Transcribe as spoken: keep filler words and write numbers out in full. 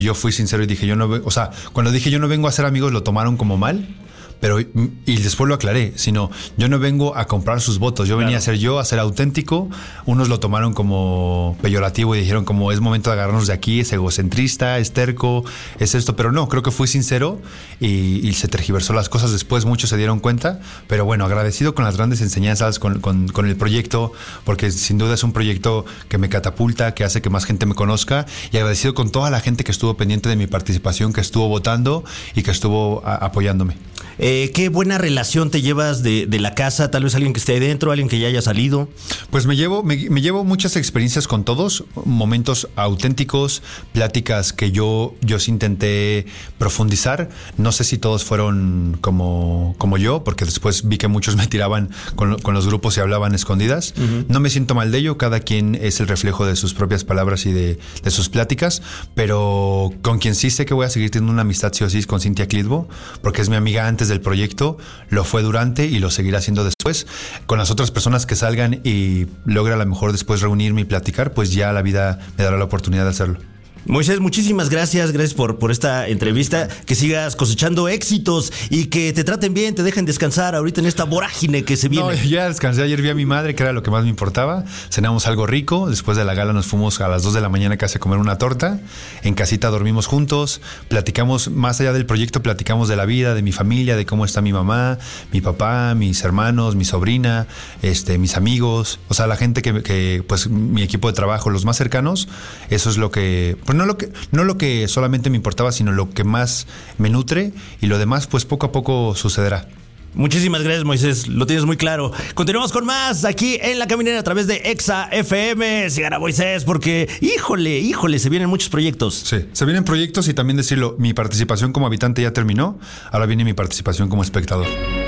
Yo fui sincero y dije, yo no, ve- o sea, cuando dije yo no vengo a ser amigos, lo tomaron como mal. Pero, y después lo aclaré, sino yo no vengo a comprar sus votos, yo venía claro. a ser yo, a ser auténtico. Unos lo tomaron como peyorativo y dijeron como es momento de agarrarnos de aquí, es egocentrista, es terco, es esto, pero no, creo que fui sincero y, y se tergiversó las cosas. Después muchos se dieron cuenta, pero bueno, agradecido con las grandes enseñanzas, con, con, con el proyecto, porque sin duda es un proyecto que me catapulta, que hace que más gente me conozca, y agradecido con toda la gente que estuvo pendiente de mi participación, que estuvo votando y que estuvo a, apoyándome. Eh, ¿Qué buena relación te llevas de, de la casa? Tal vez alguien que esté ahí dentro, alguien que ya haya salido. Pues me llevo, me, me llevo muchas experiencias con todos, momentos auténticos, pláticas que yo, yo sí intenté profundizar. No sé si todos fueron como, como yo, porque después vi que muchos me tiraban con, con los grupos y hablaban escondidas. Uh-huh. No me siento mal de ello, cada quien es el reflejo de sus propias palabras y de, de sus pláticas, pero con quien sí sé que voy a seguir teniendo una amistad sí o sí es con Cintia Clitbo, porque es mi amiga antes del proyecto, lo fue durante y lo seguirá haciendo después. Con las otras personas que salgan y logra a lo mejor después reunirme y platicar, pues ya la vida me dará la oportunidad de hacerlo. Moisés, muchísimas gracias, gracias por, por esta entrevista, que sigas cosechando éxitos y que te traten bien, te dejen descansar ahorita en esta vorágine que se viene. No, ya descansé, ayer vi a mi madre, que era lo que más me importaba, cenamos algo rico, después de la gala nos fuimos a las dos de la mañana casi a comer una torta, en casita dormimos juntos, platicamos más allá del proyecto, platicamos de la vida, de mi familia, de cómo está mi mamá, mi papá, mis hermanos, mi sobrina, este, mis amigos, o sea, la gente que, que pues mi equipo de trabajo, los más cercanos, eso es lo que... Pues no lo que no lo que solamente me importaba, sino lo que más me nutre, y lo demás pues poco a poco sucederá. Muchísimas gracias, Moisés, lo tienes muy claro. Continuamos con más aquí en La Caminera a través de Exa F M. Sigan a Moisés porque, híjole, híjole, se vienen muchos proyectos. Sí, se vienen proyectos, y también decirlo, mi participación como habitante ya terminó, ahora viene mi participación como espectador.